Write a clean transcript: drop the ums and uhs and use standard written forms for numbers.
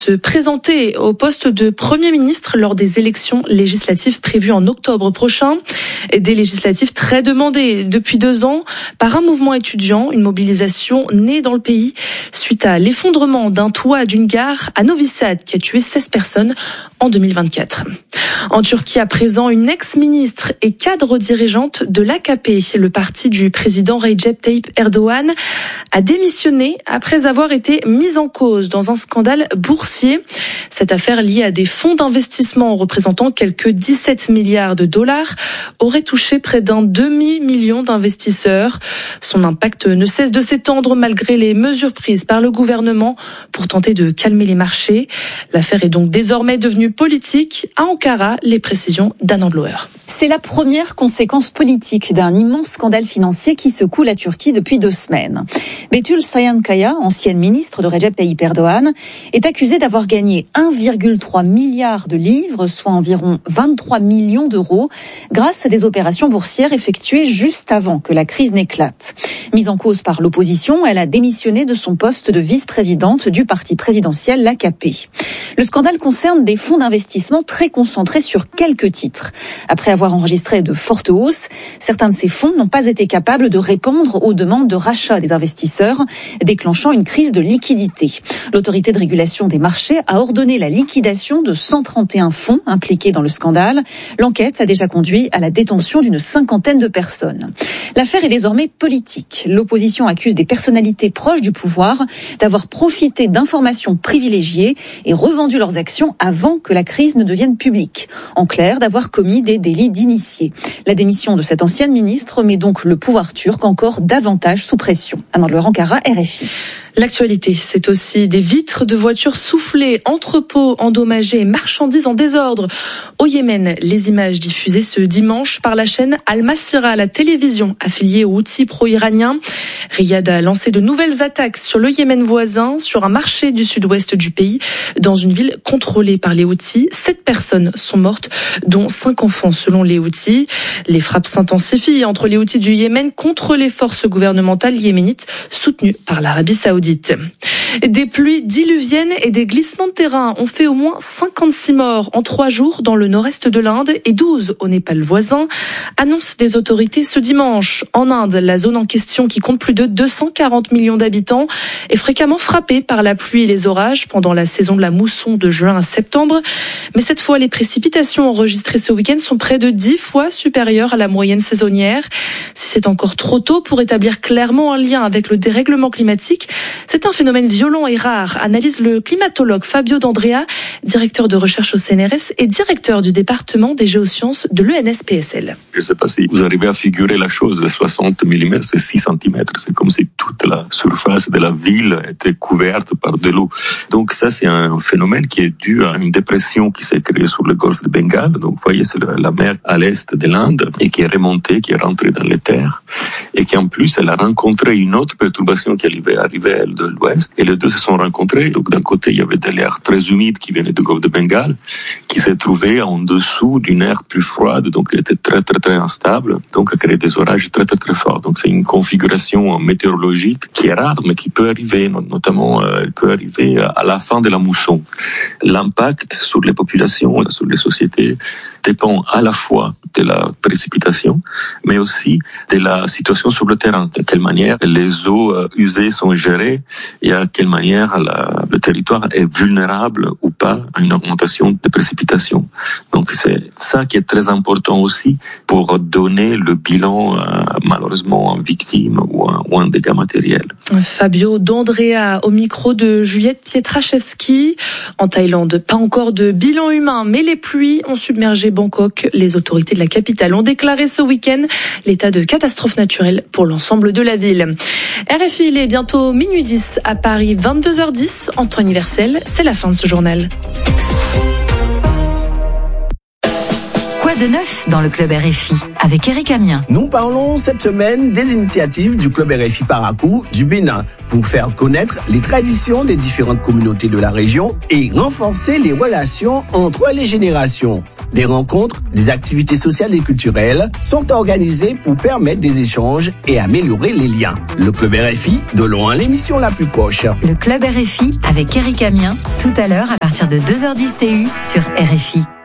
se présenter au poste de Premier ministre lors des élections législatives prévues en octobre prochain. Des législatives très demandées depuis 2 ans par un mouvement étudiant, une mobilisation née dans le pays suite à l'effondrement d'un toit d'une gare à Novi Sad qui a tué 16 personnes en 2024. En Turquie, à présent, une ex-ministre et cadre dirigeante de l'AKP, le parti du président Recep Tayyip Erdogan, a démissionné après avoir été mise en cause dans un scandale boursier. Cette affaire liée à des fonds d'investissement représentant quelques 17 milliards de dollars aurait touché près d'un demi-million d'investisseurs. Son impact ne cesse de s'étendre malgré les mesures prises par le gouvernement pour tenter de calmer les marchés. L'affaire est donc désormais devenue politique. À Ankara, les précisions d'Anne Andlouer. C'est la première conséquence politique d'un immense scandale financier qui secoue la Turquie depuis 2 semaines. Betül Sayankaya, ancienne ministre de Recep Tayyip Erdogan, est accusée d'avoir gagné 1,3 milliard de livres, soit environ 23 millions d'euros, grâce à des opérations boursières effectuées juste avant que la crise n'éclate. Mise en cause par l'opposition, elle a démissionné de son poste de vice-présidente du parti présidentiel, l'AKP. Le scandale concerne des fonds d'investissement très concentrés sur quelques titres. Après avoir enregistré de fortes hausses, certains de ces fonds n'ont pas été capables de répondre aux demandes de rachat des investisseurs, déclenchant une crise de liquidité. L'autorité de régulation des marchés a ordonné la liquidation de 131 fonds impliqués dans le scandale. L'enquête a déjà conduit à la détention d'une 50aine de personnes. L'affaire est désormais politique. L'opposition accuse des personnalités proches du pouvoir d'avoir profité d'informations privilégiées et revendu leurs actions avant que la crise ne devienne publique. En clair, d'avoir commis des délits d'initiés. La démission de cette ancienne ministre met donc le pouvoir turc encore davantage sous pression. Anne Andlouer, Ankara, RFI. L'actualité, c'est aussi des vitres de voitures soufflées, entrepôts endommagés et marchandises en désordre. Au Yémen, les images diffusées ce dimanche par la chaîne Al Masira, la télévision affiliée aux Houthis pro-iraniens. Riyad a lancé de nouvelles attaques sur le Yémen voisin, sur un marché du sud-ouest du pays, dans une ville contrôlée par les Houthis. 7 personnes sont mortes, dont 5 enfants selon les Houthis. Les frappes s'intensifient entre les Houthis du Yémen contre les forces gouvernementales yéménites soutenues par l'Arabie Saoudite. Des pluies diluviennes et des glissements de terrain ont fait au moins 56 morts en 3 jours dans le nord-est de l'Inde et 12 au Népal voisin, annonce des autorités ce dimanche. En Inde, la zone en question, qui compte plus de 240 millions d'habitants, est fréquemment frappée par la pluie et les orages pendant la saison de la mousson de juin à septembre. Mais cette fois, les précipitations enregistrées ce week-end sont près de 10 fois supérieures à la moyenne saisonnière. Si c'est encore trop tôt pour établir clairement un lien avec le dérèglement climatique, c'est un phénomène violent et rare, analyse le climatologue Fabio D'Andrea, directeur de recherche au CNRS et directeur du département des géosciences de l'ENSPSL. Je ne sais pas si vous arrivez à figurer la chose, les 60 mm, c'est 6 cm, c'est comme si toute la surface de la ville était couverte par de l'eau. Donc ça, c'est un phénomène qui est dû à une dépression qui s'est créée sur le golfe de Bengale. Donc vous voyez, c'est la mer à l'est de l'Inde et qui est remontée, qui est rentrée dans les terres et qui en plus, elle a rencontré une autre perturbation qui arrivait de l'ouest et les deux se sont rencontrés. Donc d'un côté, il y avait de l'air très humide qui venait du golfe de Bengale qui s'est trouvé en dessous d'une air plus froide, donc elle était très très très instable, donc a créé des orages très très très forts. Donc c'est une configuration météorologique qui est rare mais qui peut arriver, notamment elle peut arriver à la fin de la mousson. L'impact sur les populations, sur les sociétés dépend à la fois de la précipitation, mais aussi de la situation sur le terrain, de quelle manière les eaux usées sont gérées et à quelle manière le territoire est vulnérable ou pas à une augmentation de précipitations. Donc c'est ça qui est très important aussi pour donner le bilan malheureusement en victime ou en dégâts matériels. Fabio D'Andrea au micro de Juliette Pietraszewski. En Thaïlande, pas encore de bilan humain, mais les pluies ont submergé Bangkok. Les autorités de la capitale ont déclaré ce week-end l'état de catastrophe naturelle pour l'ensemble de la ville. RFI, il est bientôt minuit 10 à Paris, 22h10 en temps universel. C'est la fin de ce journal. de neuf dans le Club RFI avec Eric Amiens. Nous parlons cette semaine des initiatives du Club RFI Parakou du Bénin pour faire connaître les traditions des différentes communautés de la région et renforcer les relations entre les générations. Des rencontres, des activités sociales et culturelles sont organisées pour permettre des échanges et améliorer les liens. Le Club RFI, de loin l'émission la plus proche. Le Club RFI avec Eric Amiens, tout à l'heure à partir de 2h10 TU sur RFI.